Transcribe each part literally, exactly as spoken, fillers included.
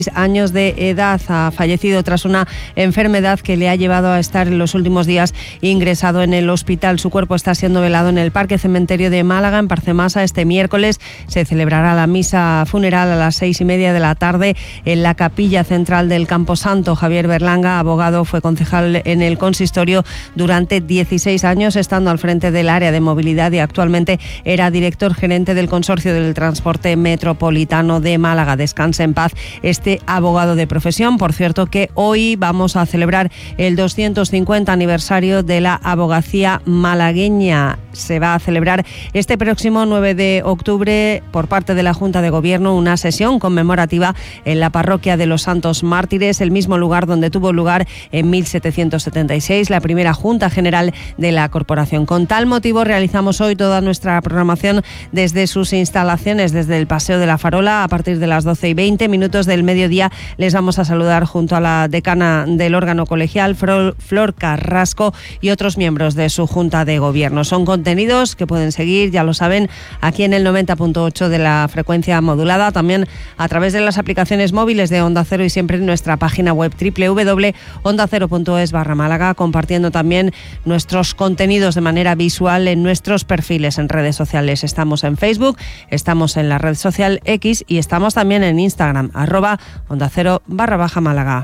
años de edad. Ha fallecido tras una enfermedad que le ha llevado a estar en los últimos días ingresado en el hospital. Su cuerpo está siendo velado en el Parque Cementerio de Málaga, en Parcemasa. Este miércoles se celebrará la misa funeral a las seis y media de la tarde en la capilla central del Camposanto. Javier Berlanga, abogado, fue concejal en el consistorio durante dieciséis años, estando al frente del área de movilidad, y actualmente era director gerente del Consorcio del Transporte Metropolitano de Málaga. Descanse en paz este abogado de profesión. Por cierto, que hoy vamos a celebrar el doscientos cincuenta aniversario de la abogacía malagueña. Se va a celebrar este próximo nueve de octubre por parte de la Junta de Gobierno una sesión conmemorativa en la parroquia de los Santos Mártires, el mismo lugar donde tuvo lugar en mil setecientos setenta y seis la primera Junta General de la Corporación. Con tal motivo realizamos hoy toda nuestra programación desde sus instalaciones, desde el Paseo de la Farola. A partir de las doce y veinte minutos del mediodía les vamos a saludar junto a la decana del órgano colegial, Flor Carrasco, y otros miembros de su Junta de Gobierno. Son contenidos que pueden seguir, ya lo saben, aquí en el noventa punto ocho de la frecuencia modulada, también a través de las aplicaciones móviles de Onda Cero y siempre en nuestra página web doble u doble u doble u punto onda cero punto es barra Málaga, compartiendo también nuestros contenidos de manera visual en nuestros perfiles en redes sociales. Estamos en Facebook, estamos en la red social X y estamos también en Instagram, arroba Onda Cero barra baja Málaga.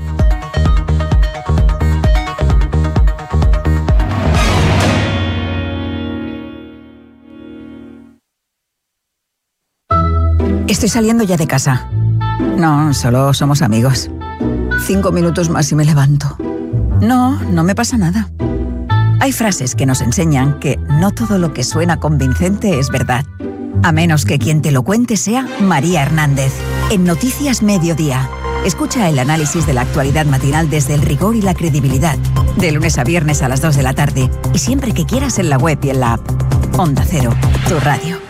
Estoy saliendo ya de casa. No, solo somos amigos. Cinco minutos más y me levanto. No, no me pasa nada. Hay frases que nos enseñan que no todo lo que suena convincente es verdad. A menos que quien te lo cuente sea María Hernández. En Noticias Mediodía. Escucha el análisis de la actualidad matinal desde el rigor y la credibilidad. De lunes a viernes a las dos de la tarde. Y siempre que quieras en la web y en la app. Onda Cero, tu radio.